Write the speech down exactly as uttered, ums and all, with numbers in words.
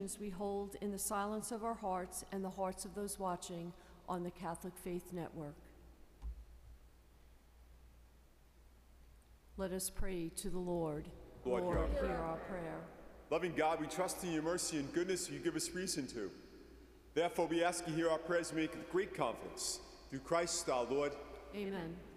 As we hold in the silence of our hearts and the hearts of those watching on the Catholic Faith Network. Let us pray to the Lord. Lord, Lord, hear our hear prayer. our prayer. Loving God, we trust in your mercy and goodness you give us reason to. Therefore, we ask you hear our prayers and make it with great confidence. Through Christ our Lord. Amen.